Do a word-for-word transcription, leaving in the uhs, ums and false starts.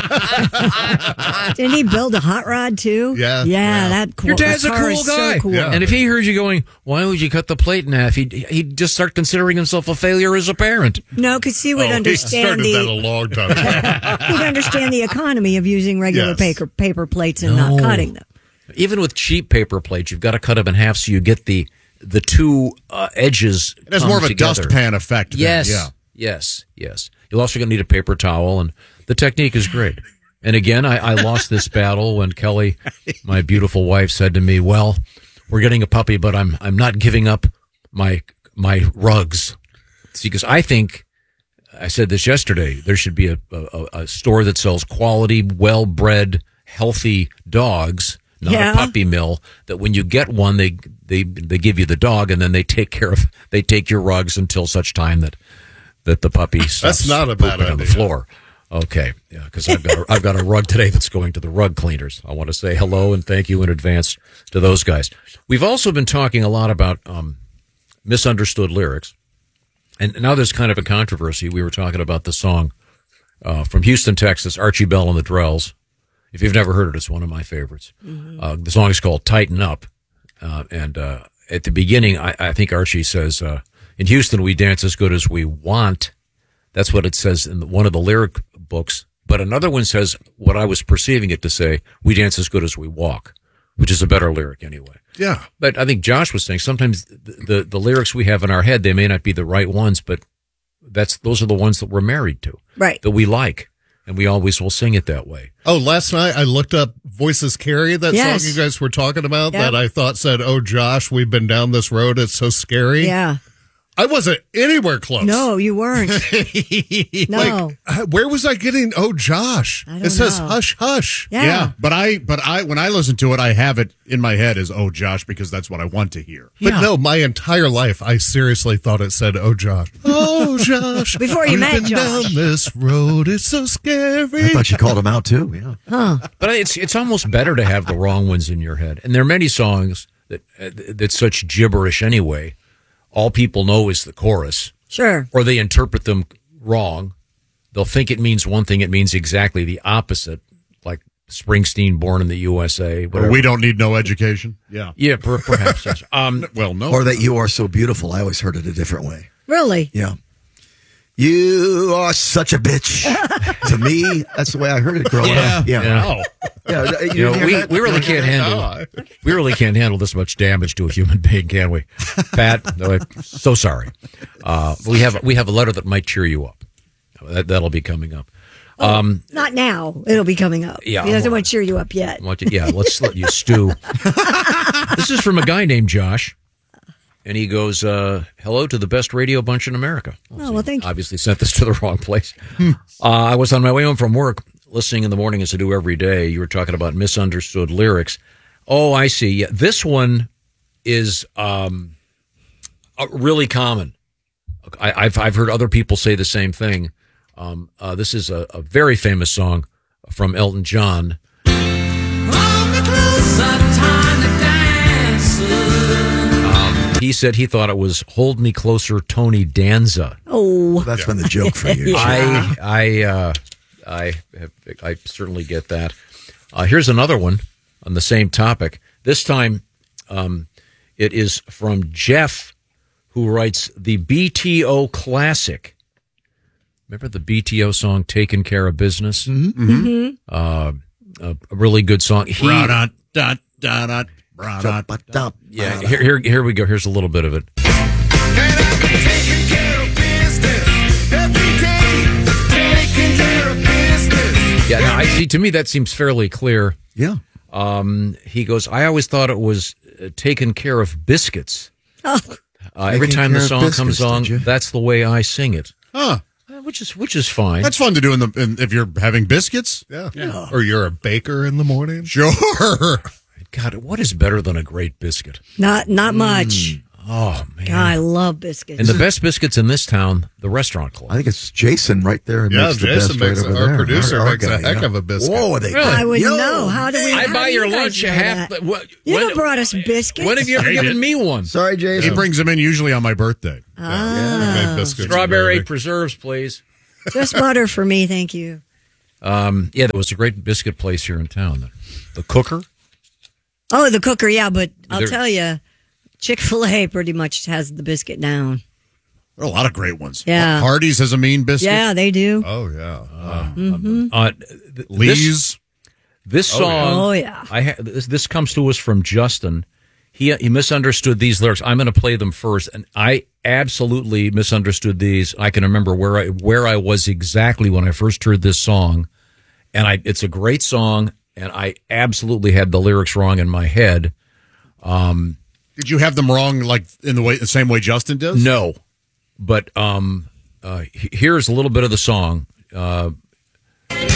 Didn't he build a hot rod too? Yeah. Yeah, yeah. that cool. Your dad's a that car cool is guy. So cool. Yeah. And if he heard you going, why would you cut the plate in half? He'd, he'd just start considering himself a failure as a parent. No, because he would Oh, he understand started that a the long time ago. he'd understand the economy of using regular Yes. paper paper plates and No. not cutting them. Even with cheap paper plates, you've got to cut them in half so you get the the two uh, edges. It has come more of a together. dustpan effect. Then, Yes. yeah. Yes. Yes. You'll also going to need a paper towel, and the technique is great. And again, I, I lost this battle when Kelly, my beautiful wife, said to me, "Well, we're getting a puppy, but I'm I'm not giving up my my rugs." See, because I think I said this yesterday. There should be a, a, a store that sells quality, well-bred, healthy dogs. Not Yeah. a puppy mill. That when you get one, they they they give you the dog, and then they take care of they take your rugs until such time that that the puppy stops That's not a bad pooping on the idea. floor. Okay, yeah, because I've got a, I've got a rug today that's going to the rug cleaners. I want to say hello and thank you in advance to those guys. We've also been talking a lot about um, misunderstood lyrics, and now there's kind of a controversy. We were talking about the song uh, from Houston, Texas, Archie Bell and the Drells. If you've never heard it, it's one of my favorites. Mm-hmm. Uh, the song is called Tighten Up. Uh, and uh, at the beginning, I, I think Archie says, uh, in Houston, we dance as good as we want. That's what it says in the, one of the lyric books. But another one says, what I was perceiving it to say, we dance as good as we walk, which is a better lyric anyway. Yeah. But I think Josh was saying sometimes the, the, the lyrics we have in our head, they may not be the right ones, but that's those are the ones that we're married to. Right. That we like. And we always will sing it that way. Oh, last night I looked up Voices Carry, that Yes. song you guys were talking about, Yep. that I thought said, "Oh, Josh, we've been down this road. It's so scary." Yeah. I wasn't anywhere close. No, you weren't. No. Like, uh, where was I getting, "Oh, Josh"? I don't It says, know. "Hush, hush." Yeah. Yeah, but I, but I, when I listen to it, I have it in my head as "Oh, Josh," because that's what I want to hear. But Yeah. no, my entire life, I seriously thought it said, "Oh, Josh." Oh, Josh. Before you we've met been Josh. down this road. It's so scary. I thought you called him out too. Yeah. But it's it's almost better to have the wrong ones in your head. And there are many songs that uh, that's such gibberish anyway. All people know is the chorus, Sure. or they interpret them wrong. They'll think it means one thing, it means exactly the opposite, like Springsteen, Born in the U S A. Or Whatever. we don't need no education. Yeah. Yeah, per, perhaps. Yes. Um, Well, no. Or that you are so beautiful. I always heard it a different way. Really? Yeah. You are such a bitch. To me, that's the way I heard it growing Yeah. up. Yeah. Yeah. Yeah. you You know, hear we, that? we really can't handle we really can't handle this much damage to a human being, can we? Pat, no, I'm so sorry. Uh, we have we have a letter that might cheer you up. That, that'll be coming up. Um, Not now. It'll be coming up. Yeah, He doesn't well, want to cheer you up yet. want to- yeah, let's let you stew. This is from a guy named Josh, and he goes, uh, "Hello to the best radio bunch in America." Oh, well, thank you. Obviously sent this to the wrong place. uh, I was on my way home from work, listening in the morning as I do every day. You were talking about misunderstood lyrics. Oh, I see. Yeah, this one is um, uh, really common. I, I've I've heard other people say the same thing. Um, uh, this is a, a very famous song from Elton John. Um, he said he thought it was "Hold Me Closer, Tony Danza." Oh. That's been the joke for years. I I uh, I have, I certainly get that. Uh, here's another one on the same topic. This time, um, it is from Jeff, who writes the B T O classic. Remember the B T O song "Taking Care of Business"? Mm-hmm. Mm-hmm. Uh, a, a really good song. He, Bra-dot, dot, dot, dot, bra-dot. Ba-dum, yeah, ba-dum. here, here here we go. Here's a little bit of it. Yeah, now, I see. To me, that seems fairly clear. Yeah. Um, he goes, I always thought it was uh, taking care of biscuits. Oh. Uh, every Taking time the care of song biscuits, comes on, did you? that's the way I sing it, Huh. uh, which is which is fine. That's fun to do in the in, if you're having biscuits. Yeah. Or you're a baker in the morning. Sure. God, what is better than a great biscuit? Not not much. Oh man! God, I love biscuits. And the best biscuits in this town, the Restaurant Club. I think it's Jason right there. Who Yeah, makes the Jason best makes right over our there. producer Our- our makes a guy, heck yeah. of a biscuit. Whoa, are they Really? I would Yo. know. How do we? I how buy do your you guys lunch know half. that? What, You when, never brought us biscuits. when have you ever I given did. me one? Sorry, He Jason. brings them in usually on my birthday. Ah, We made biscuits Strawberry and gravy. preserves, please. just butter for me, thank you. Um, yeah, there was a great biscuit place here in town. The, the Cooker. Oh, the Cooker, yeah, but I'll There- tell you, Chick-fil-A pretty much has the biscuit down. There are a lot of great ones. Yeah. Hardee's has a mean biscuit. Yeah, they do. Oh yeah. Mhm. Uh, th- Lee's. This, this Oh, yeah. song. Oh, yeah. I ha- this, this comes to us from Justin. He he misunderstood these lyrics. I'm going to play them first, and I absolutely misunderstood these. I can remember where I where I was exactly when I first heard this song, and I it's a great song, and I absolutely had the lyrics wrong in my head. Um, Did you have them wrong, like in the way the same way Justin does? No, but um, uh, he- here's a little bit of the song. Uh,